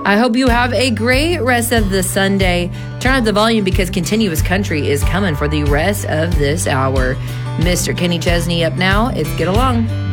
I hope you have a great rest of the Sunday. Turn up the volume because Continuous Country is coming for the rest of this hour. Mr. Kenny Chesney up now. It's Get Along.